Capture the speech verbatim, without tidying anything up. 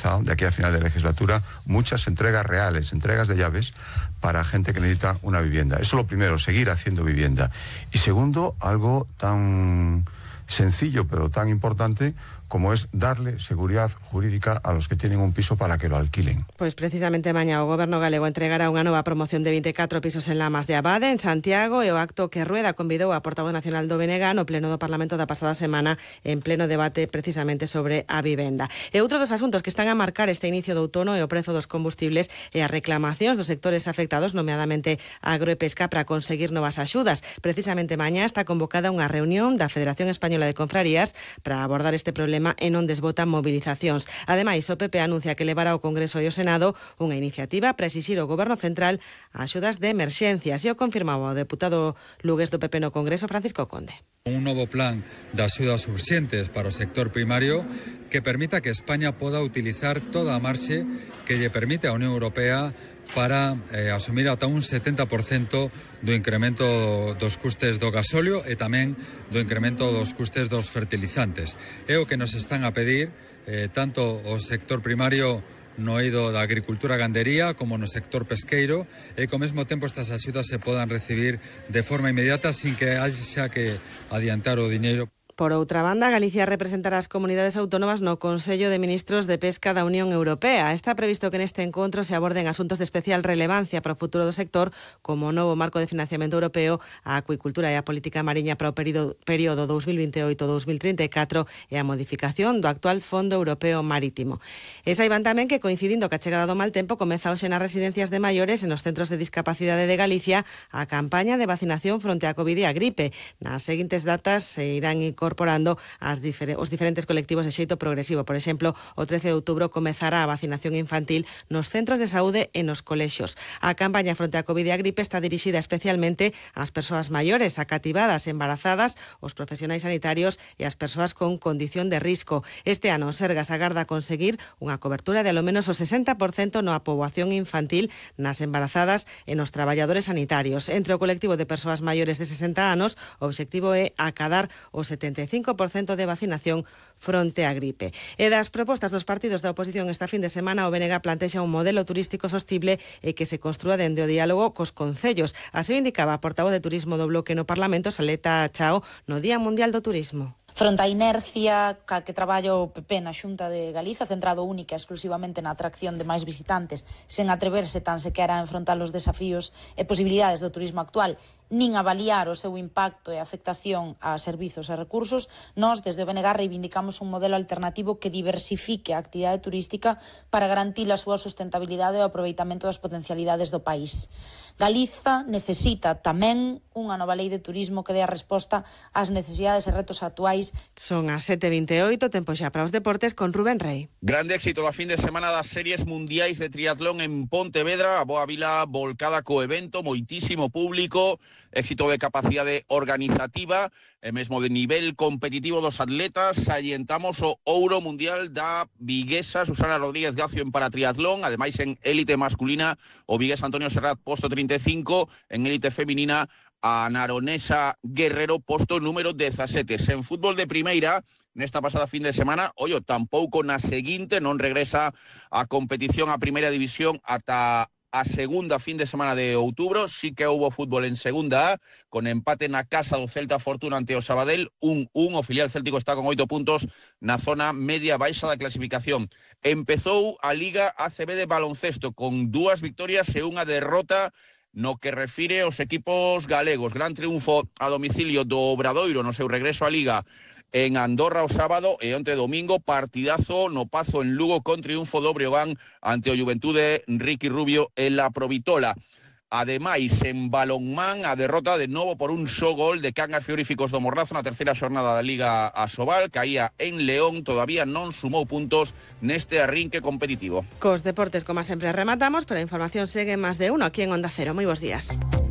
empezado, de aquí a final de legislatura, muchas entregas reales, entregas de llaves para gente que necesita una vivienda. Eso es lo primero, seguir haciendo vivienda. Y segundo, algo tan sencillo pero tan importante como es darle seguridad jurídica a los que tienen un piso para que lo alquilen. Pois precisamente mañá o Goberno galego entregará unha nova promoción de vinte e catro pisos en Lamas de Abade, en Santiago, e o acto que Rueda convidou a portavoz nacional do B N G no pleno do Parlamento da pasada semana en pleno debate precisamente sobre a vivenda. E outro dos asuntos que están a marcar este inicio do outono é o prezo dos combustibles e as reclamacións dos sectores afectados, nomeadamente a agro e pesca, para conseguir novas axudas. Precisamente mañá está convocada unha reunión da Federación Española de Confrarías para abordar este problema e non desbotan movilizacións. Ademais, o P P anuncia que levará ao Congreso e ao Senado unha iniciativa para exixir ao Goberno Central axudas de emerxencias, e o confirmaba o deputado lugués do P P no Congreso, Francisco Conde. Un novo plan de axudas urxentes para o sector primario que permita que España poda utilizar toda a marxe que lle permite á Unión Europea para eh, asumir ata un setenta por cento do incremento dos custes do gasóleo e tamén do incremento dos custes dos fertilizantes. É o que nos están a pedir eh, tanto o sector primario no eido da agricultura e gandería como no sector pesqueiro, e que ao mesmo tempo estas axudas se podan recibir de forma inmediata sin que haxa que adiantar o diñeiro. Por outra banda, Galicia representará as comunidades autónomas no Consello de Ministros de Pesca da Unión Europea. Está previsto que neste encontro se aborden asuntos de especial relevancia para o futuro do sector, como o novo marco de financiamento europeo, a acuicultura e a política mariña para o período, período dos mil veintioito a dos mil trinta e catro e a modificación do actual Fondo Europeo Marítimo. E saiban tamén que, coincidindo ca chegada do mal tempo, comeza hoxe nas residencias de maiores e nos centros de discapacidade de Galicia a campaña de vacinación fronte á COVID e á gripe. Nas seguintes datas se irán incorporando as difer- os diferentes colectivos de xeito progresivo. Por exemplo, o trece de outubro comezará a vacinación infantil nos centros de saúde e nos colexios. A campaña fronte á COVID e á gripe está dirixida especialmente ás persoas maiores, acativadas, embarazadas, os profesionais sanitarios e as persoas con condición de risco. Este ano, o Sergas agarda conseguir unha cobertura de alo menos o sesenta por cento na poboación infantil, nas embarazadas e nos traballadores sanitarios. Entre o colectivo de persoas maiores de sesenta anos, o obxectivo é acadar o setenta e cinco por cento de vacinación fronte á gripe. E das propostas dos partidos da oposición esta fin de semana, o B N G plantexa un modelo turístico sostible e que se construa dende o diálogo cos concellos. Así indicaba a portavoz de Turismo do Bloque no Parlamento, Saleta Chao, no Día Mundial do Turismo. Fronte á inercia ca que traballa o P P na Xunta de Galiza, centrado única e exclusivamente na atracción de máis visitantes, sen atreverse tan sequera a enfrontar os desafíos e posibilidades do turismo actual, nin avaliar o seu impacto e afectación a servizos e recursos, nós, desde o B N G, reivindicamos un modelo alternativo que diversifique a actividade turística para garantir a súa sustentabilidade e o aproveitamento das potencialidades do país. Galiza necesita tamén unha nova lei de turismo que dé a resposta ás necesidades e retos actuais. Son as sete e vinte e oito, tempo xa para os deportes con Rubén Rey. Grande éxito da fin de semana das series mundiais de triatlón en Pontevedra, a boa vila volcada co evento, moitísimo público, éxito de capacidade organizativa e mesmo de nivel competitivo dos atletas. Salientamos o ouro mundial da viguesa Susana Rodríguez Gacio en paratriatlón, ademais en élite masculina o vigués Antonio Serrat posto trinta e cinco, en élite feminina a naronesa Guerrero posto número dezasete. En fútbol de primeira, nesta pasada fin de semana, ollo, tampouco na seguinte, non regresa a competición a primeira división ata a segunda fin de semana de outubro. Sí que houbo fútbol en segunda A, con empate na casa do Celta Fortuna ante o Sabadell, un un, o filial céltico está con oito puntos na zona media baixa da clasificación. Empezou a Liga A C B de baloncesto con dúas victorias e unha derrota no que refire aos equipos galegos. Gran triunfo a domicilio do Obradoiro no seu regreso á Liga en Andorra o sábado e onte domingo partidazo no Pazo en Lugo con triunfo do Breogán ante o Juventude Ricky Rubio en la Provitola. Ademais, en balonmán, a derrota de novo por un só gol de Cangas Frigoríficos do Morrazo na terceira xornada da Liga Asobal, caía en León, todavía non sumou puntos neste arrinque competitivo. Cos deportes, como sempre, rematamos, pero a información segue máis de uno aquí en Onda Cero. Moi bons días.